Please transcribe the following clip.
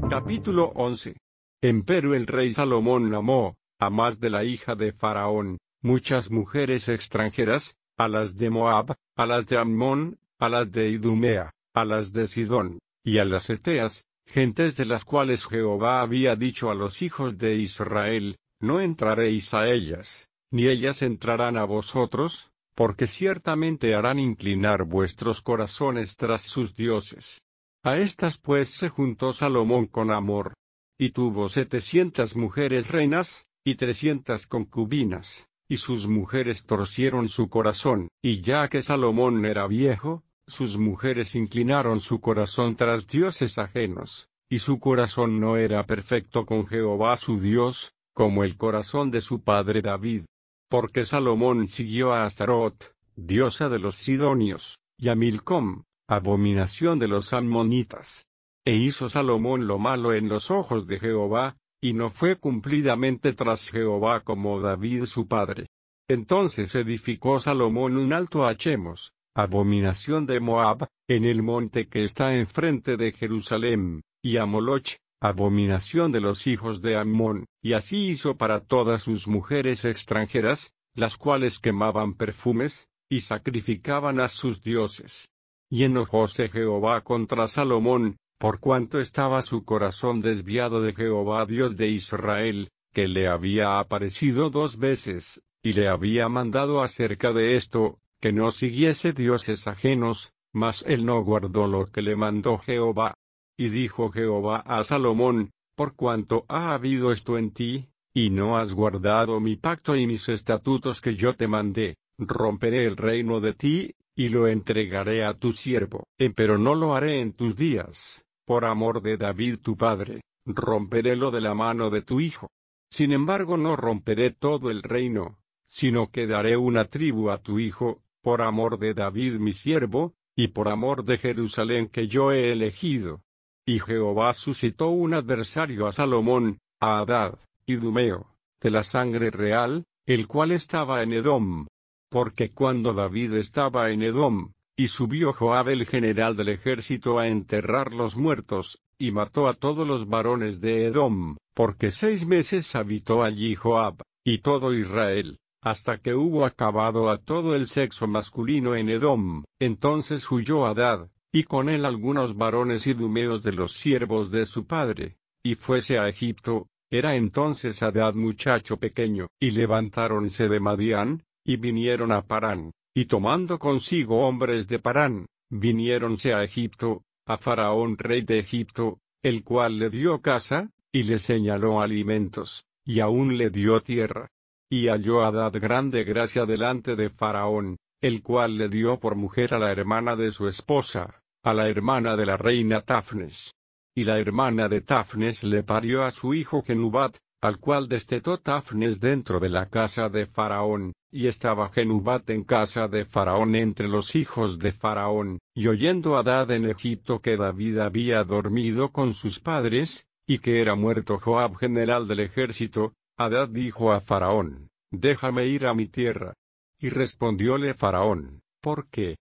Capítulo 11. Empero el rey Salomón amó, a más de la hija de Faraón, muchas mujeres extranjeras, a las de Moab, a las de Ammón, a las de Idumea, a las de Sidón, y a las heteas, gentes de las cuales Jehová había dicho a los hijos de Israel, no entraréis a ellas, ni ellas entrarán a vosotros, porque ciertamente harán inclinar vuestros corazones tras sus dioses. A estas pues se juntó Salomón con amor, y tuvo 700 mujeres reinas, y 300 concubinas, y sus mujeres torcieron su corazón, y ya que Salomón era viejo, sus mujeres inclinaron su corazón tras dioses ajenos, y su corazón no era perfecto con Jehová su Dios, como el corazón de su padre David. Porque Salomón siguió a Astarot, diosa de los sidonios, y a Milcom, abominación de los ammonitas. E hizo Salomón lo malo en los ojos de Jehová, y no fue cumplidamente tras Jehová como David su padre. Entonces edificó Salomón un alto a Chemos, abominación de Moab, en el monte que está enfrente de Jerusalem, y a Moloch, abominación de los hijos de Ammón, y así hizo para todas sus mujeres extranjeras, las cuales quemaban perfumes, y sacrificaban a sus dioses. Y enojóse Jehová contra Salomón, por cuanto estaba su corazón desviado de Jehová Dios de Israel, que le había aparecido 2 veces, y le había mandado acerca de esto, que no siguiese dioses ajenos, mas él no guardó lo que le mandó Jehová. Y dijo Jehová a Salomón, por cuanto ha habido esto en ti, y no has guardado mi pacto y mis estatutos que yo te mandé, romperé el reino de ti, y lo entregaré a tu siervo. Empero no lo haré en tus días, por amor de David tu padre, romperélo de la mano de tu hijo. Sin embargo no romperé todo el reino, sino que daré una tribu a tu hijo, por amor de David mi siervo, y por amor de Jerusalén que yo he elegido. Y Jehová suscitó un adversario a Salomón, a Hadad, idumeo, de la sangre real, el cual estaba en Edom. Porque cuando David estaba en Edom, y subió Joab el general del ejército a enterrar los muertos, y mató a todos los varones de Edom, porque 6 meses habitó allí Joab, y todo Israel, hasta que hubo acabado a todo el sexo masculino en Edom. Entonces huyó Hadad, y con él algunos varones idumeos de los siervos de su padre, y fuese a Egipto. Era entonces Hadad muchacho pequeño, y levantáronse de Madián, y vinieron a Parán, y tomando consigo hombres de Parán, viniéronse a Egipto, a Faraón rey de Egipto, el cual le dio casa, y le señaló alimentos, y aún le dio tierra. Y halló Hadad grande gracia delante de Faraón, el cual le dio por mujer a la hermana de su esposa, a la hermana de la reina Tafnes. Y la hermana de Tafnes le parió a su hijo Genubat, al cual destetó Tafnes dentro de la casa de Faraón, y estaba Genubat en casa de Faraón entre los hijos de Faraón. Y oyendo Hadad en Egipto que David había dormido con sus padres, y que era muerto Joab general del ejército, Hadad dijo a Faraón, déjame ir a mi tierra. Y respondióle Faraón, ¿por qué?